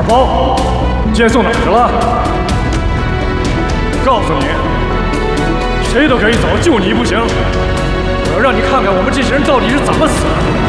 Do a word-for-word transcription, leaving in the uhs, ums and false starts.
二宝，接送哪儿去了？告诉你，谁都可以走，就你不行。我要让你看看我们这些人到底是怎么死的。